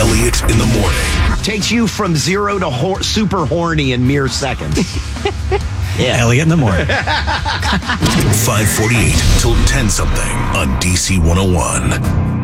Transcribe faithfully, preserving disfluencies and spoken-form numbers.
Elliott in the morning. Takes you from zero to hor- super horny in mere seconds. Yeah. Elliott in the morning. five forty-eight till ten something on D C one oh one.